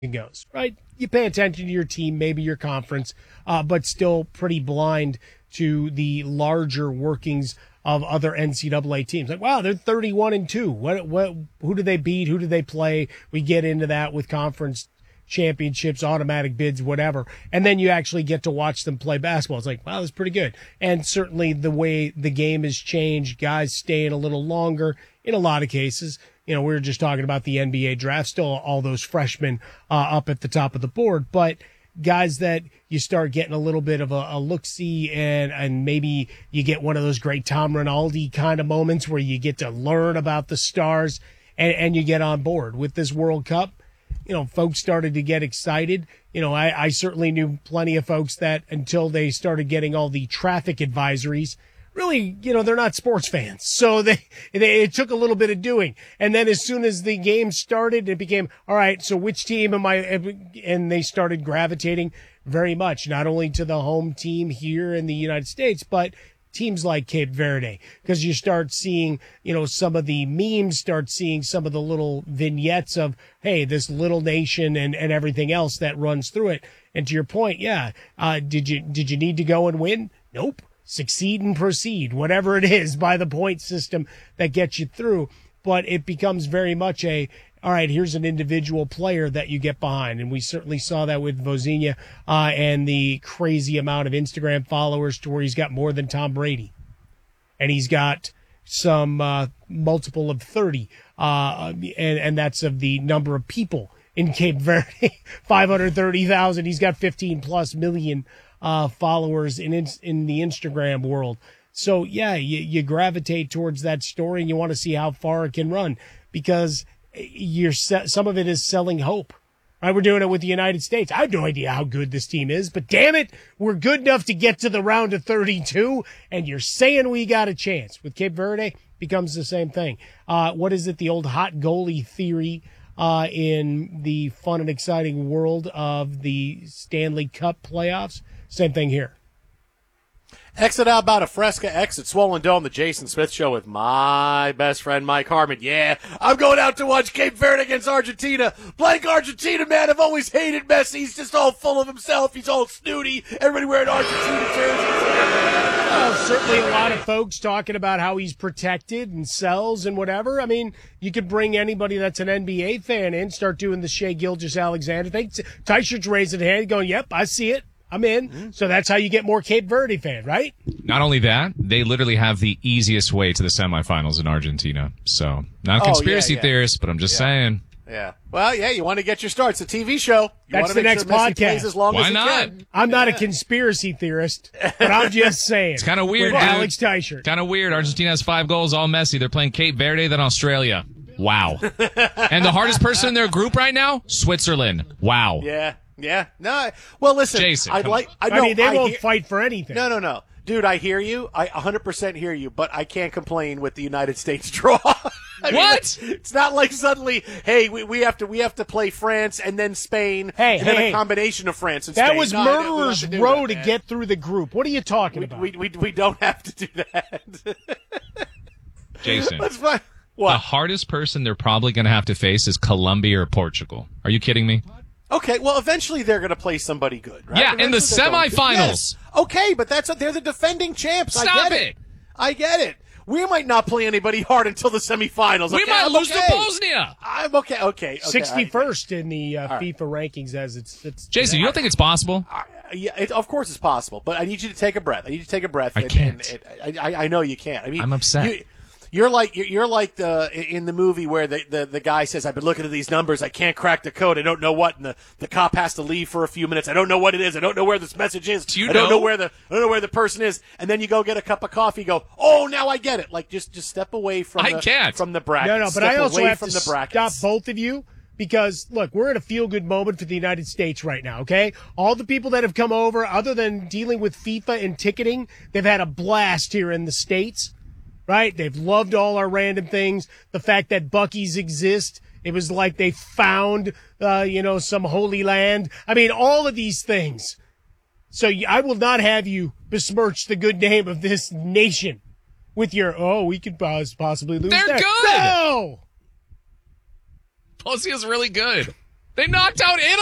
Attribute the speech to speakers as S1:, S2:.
S1: goes, right? You pay attention to your team, maybe your conference, but still pretty blind to the larger workings of other NCAA teams. Like, wow, they're 31-2. Who do they beat? Who do they play? We get into that with conference championships, automatic bids, whatever. And then you actually get to watch them play basketball. It's like, wow, that's pretty good. And certainly the way the game has changed, guys staying a little longer in a lot of cases. We were just talking about the NBA draft, still all those freshmen up at the top of the board, but guys that you start getting a little bit of a look-see and maybe you get one of those great Tom Rinaldi kind of moments where you get to learn about the stars and you get on board with this World Cup. Folks started to get excited. I certainly knew plenty of folks that until they started getting all the traffic advisories, really, they're not sports fans. So it took a little bit of doing. And then as soon as the game started, it became, all right, so which team am I? And they started gravitating very much, not only to the home team here in the United States, but teams like Cape Verde, because you start seeing, some of the memes, start seeing some of the little vignettes of, hey, this little nation and everything else that runs through it. And to your point, yeah, did you need to go and win? Nope. Succeed and proceed, whatever it is, by the point system that gets you through. But it becomes very much all right, here's an individual player that you get behind. And we certainly saw that with Vozinha and the crazy amount of Instagram followers to where he's got more than Tom Brady. And he's got some multiple of 30. And that's of the number of people in Cape Verde, 530,000. He's got 15 plus million followers in the Instagram world. So yeah, you gravitate towards that story and you want to see how far it can run because some of it is selling hope. Right? We're doing it with the United States. I have no idea how good this team is, but damn it, we're good enough to get to the round of 32 and you're saying we got a chance. With Cape Verde becomes the same thing. What is it? The old hot goalie theory in the fun and exciting world of the Stanley Cup playoffs. Same thing here.
S2: Exit out about a Fresca exit, Swollen Dome, the Jason Smith Show with my best friend Mike Harmon. Yeah, I'm going out to watch Cape Verde against Argentina. Blank Argentina, man. I've always hated Messi. He's just all full of himself. He's all snooty. Everybody wearing Argentina jerseys.
S1: Certainly a lot of folks talking about how he's protected and sells and whatever. I mean, you could bring anybody that's an NBA fan in, start doing the Shea Gilgeous-Alexander thing. Tyshert's raising a hand going, yep, I see it. I'm in. Mm-hmm. So that's how you get more Cape Verde fan, right?
S3: Not only that, they literally have the easiest way to the semifinals in Argentina. So, not a conspiracy theorist, but I'm just saying.
S2: Yeah. Well, yeah, you want to get your start. It's a TV show.
S1: That's the next podcast.
S2: As long
S3: Why
S2: as
S3: not?
S2: Can.
S1: I'm not a conspirist theorist, but I'm just saying.
S3: It's kind of weird,
S1: with Alex Teichert.
S3: Kind of weird. Argentina has 5 goals, all Messi. They're playing Cape Verde, then Australia. Wow. And the hardest person in their group right now? Switzerland. Wow.
S2: Yeah. Yeah. No. Well, listen.
S3: Jason,
S1: I mean, they won't fight for anything.
S2: No. Dude, I hear you. I 100% hear you, but I can't complain with the United States draw.
S3: What?
S2: It's not like suddenly, hey, we have to play France and then Spain and then a combination of France and Spain.
S1: That was murderer's row to get through the group. What are you talking about?
S2: We don't have to do that.
S3: Jason.
S2: That's fine. What?
S3: The hardest person they're probably going to have to face is Colombia or Portugal. Are you kidding me?
S2: Okay, well, eventually they're going to play somebody good, right?
S3: Yeah, in the semifinals.
S2: Yes. Okay, but they're the defending champs.
S3: Stop it.
S2: I get it. We might not play anybody hard until the semifinals.
S3: We might lose to Bosnia.
S2: I'm okay.
S1: 61st in the FIFA rankings as it's
S3: Jason, you don't think it's possible?
S2: Yeah, of course it's possible, but I need you to take a breath.
S3: I can't.
S2: I know you can't. I mean,
S3: I'm upset.
S2: You're like in the movie where the guy says, I've been looking at these numbers, I can't crack the code, I don't know what, and the cop has to leave for a few minutes. I don't know what it is, I don't know where this message is. I don't know where the person is. And then you go get a cup of coffee, go, oh, now I get it. Like just step away from from the brackets.
S1: No, but I also have to stop both of you. Because, look, we're in a feel-good moment for the United States right now, okay? All the people that have come over, other than dealing with FIFA and ticketing, they've had a blast here in the States. Right? They've loved all our random things. The fact that Buc-ee's exist. It was like they found, some holy land. I mean, all of these things. So I will not have you besmirch the good name of this nation with your, we could possibly lose.
S3: They're
S1: there.
S3: good.
S1: No!
S3: Bosnia's really good. They knocked out Italy.